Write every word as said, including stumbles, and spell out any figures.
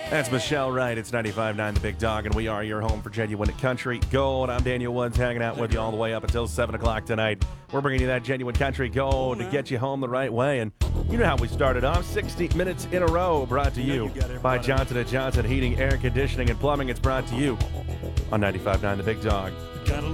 That's Michelle Wright. It's ninety-five point nine The Big Dog, and we are your home for genuine country gold. I'm Daniel Woods, hanging out with you all the way up until seven o'clock tonight. We're bringing you that genuine country gold to get you home the right way. And you know how we started off, sixty minutes in a row, brought to you by Johnson and Johnson Heating, Air Conditioning, and Plumbing. It's brought to you on ninety-five point nine The Big Dog.